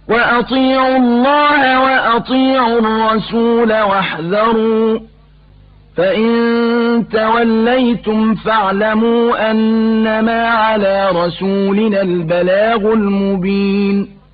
وأطيعوا الله وأطيعوا الرسول واحذروا، فإن توليتم فاعلموا أنما على رسولنا البلاغ المبين.